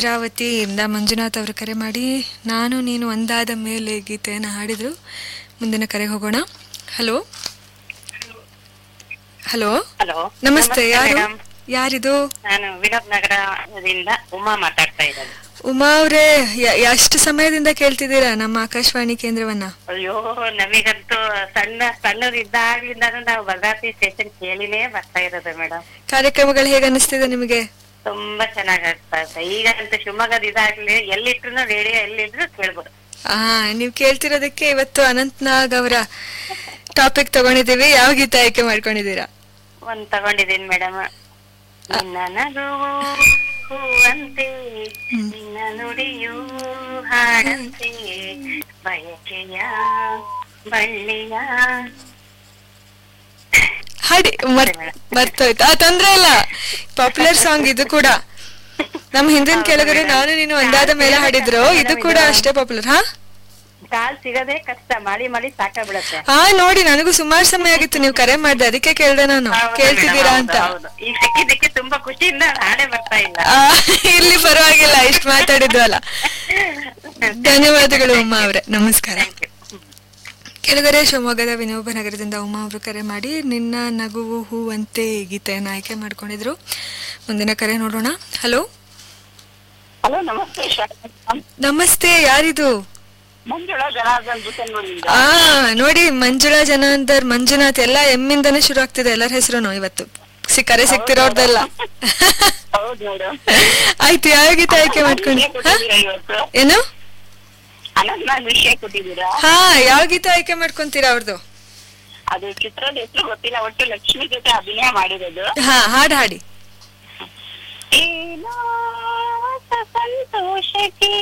ಭದ್ರಾವತಿಯಿಂದ ಮಂಜುನಾಥ್ ಅವರು ಕರೆ ಮಾಡಿ ನಾನು ನೀನು ಒಂದಾದ ಮೇಲೆ ಗೀತೆಯನ್ನು ಹಾಡಿದ್ರು. ಮುಂದಿನ ಕರೆಗೆ ಹೋಗೋಣ. ಹಲೋ ಹಲೋ ಹಲೋ, ನಮಸ್ತೆ. ಯಾರಿದು? ನಾನು ವಿನೋದ್ ನಗರದಿಂದ ಉಮಾ ಮಾತಾಡ್ತಾ ಇರೋದು. ಉಮಾ ಅವರೇ, ಎಷ್ಟು ಸಮಯದಿಂದ ಕೇಳ್ತಿದ್ದೀರಾ ನಮ್ಮ ಆಕಾಶವಾಣಿ ಕೇಂದ್ರವನ್ನ? ಅಯ್ಯೋ, ನಮಗಂತೂ ಸಣ್ಣದಿದ್ದಾಗ್ಲಿಂದಾನು ನಾವು ಭದ್ರಾವತಿ ಸ್ಟೇಷನ್ ಕೇಳಿನೇ ಬರ್ತಾ ಇರೋದು ಮೇಡಮ್. ಕಾರ್ಯಕ್ರಮಗಳು ಹೇಗೆ ಅನಿಸ್ತಿದೆ ನಿಮಗೆ? ತುಂಬಾ ಚೆನ್ನಾಗ್ ಆಗ್ತಾ ಇದೆ. ಈಗಂತೂ ಶಿವಮೊಗ್ಗದ ಇದಾಗ್ಲಿ ಎಲ್ಲಿಟ್ರು ರೇಡಿಯೋ ಎಲ್ಲಿದ್ರು ಕೇಳ್ಬೋದು. ನೀವ್ ಕೇಳ್ತಿರೋದಕ್ಕೆ ಇವತ್ತು ಅನಂತ್ನಾಗ್ ಅವರ ಟಾಪಿಕ್ ತಗೊಂಡಿದೀವಿ. ಯಾವ ಗೀತೆ ಆಯ್ಕೆ ಮಾಡ್ಕೊಂಡಿದ್ದೀರಾ? ಒಂದ್ ತಗೊಂಡಿದ್ದೀನಿ ಮೇಡಮ್. ನಿನ್ನ ನಗುವು ಹೂವಂತೆ, ನಿನ್ನ ನುಡಿಯೂ ಹಾಡಂತೆ, ಬಯಕೆಯ ಬಳ್ಳಿಯ ಹಾಡಿ. ಮರ್ತೋಯ್ತು, ತೊಂದ್ರೆ ಇಲ್ಲ. ಪಾಪ್ಯುಲರ್ ಸಾಂಗ್ ಇದು ಕೂಡ. ನಮ್ ಹಿಂದಿನ ಕೆಳಗಡೆ ನಾನು ನೀನು ಒಂದಾದ ಮೇಲೆ ಹಾಡಿದ್ರು, ಇದು ಕೂಡ ಅಷ್ಟೇ ಪಾಪ್ಯುಲರ್. ಕಾಲ್ ಸಿಗದೆ ಕಷ್ಟ, ಮಾಡಿ ಮಾಡಿ ಸಾಕಾಗ್ಬಿಡತ್ತೆ. ನೋಡಿ, ನನಗೂ ಸುಮಾರು ಸಮಯ ಆಗಿತ್ತು ನೀವು ಕರೆ ಮಾಡ್ದೆ, ಅದಕ್ಕೆ ಕೇಳ್ದೆ ನಾನು ಕೇಳ್ತಿದ್ದೀರಾ ಅಂತ. ಈಗ ಸಿಕ್ಕಿದ್ದಕ್ಕೆ ತುಂಬಾ ಖುಷಿಯಿಂದ ಹಾಡೇ ಬರ್ತಾ ಇಲ್ಲ. ಇಲ್ಲಿ ಪರವಾಗಿಲ್ಲ, ಇಷ್ಟು ಮಾತಾಡಿದ್ವಲ್ಲ. ಧನ್ಯವಾದಗಳು ಉಮಾ ಅವ್ರೆ, ನಮಸ್ಕಾರ. ಕೆಳಗಡೆ ಶಿವಮೊಗ್ಗದ ವಿನೋಬ ನಗರದಿಂದ ಉಮಾ ಅವರು ಕರೆ ಮಾಡಿ ನಿನ್ನ ನಗುವು ಹೂವಂತೆ ಗೀತೆಯನ್ನು ಆಯ್ಕೆ ಮಾಡ್ಕೊಂಡಿದ್ರು. ಮುಂದಿನ ಕರೆ ನೋಡೋಣ. ಹಲೋ ಹಲೋ, ನಮಸ್ತೆ. ನಮಸ್ತೆ, ಯಾರಿದು? ಮಂಜುಳಾ ಜನಾರ್ದನ್ ಬುಸನ್ನೂರಿಂದ. ನೋಡಿ, ಮಂಜುಳಾ ಜನಾರ್ದನ್, ಮಂಜುನಾಥ್ ಎಲ್ಲ ಎಮ್ಮಿಂದಾನೇ ಶುರು ಆಗ್ತಿದೆ ಎಲ್ಲರ ಹೆಸರು ಇವತ್ತು. ಕರೆ ಸಿಕ್ತಿರೋರ್ದೆಲ್ಲ. ಆಯ್ತು, ಯಾವ ಗೀತೆ ಆಯ್ಕೆ ಮಾಡ್ಕೊಂಡು? ಏನು? ಯಾವ ಗೀತೆ ಆಯ್ಕೆ ಮಾಡ್ಕೊಂತೀರಾ ಅವ್ರದ್ದು? ಅದು ಚಿತ್ರದ ಹೆಸರು ಗೊತ್ತಿಲ್ಲ, ಒಟ್ಟು ಲಕ್ಷ್ಮಿ ಜೊತೆ ಅಭಿನಯ ಮಾಡಿರೋದು. ಹಾಡು ಹಾಡಿ. ಏನೋ ಸಂತೋಷಕ್ಕೆ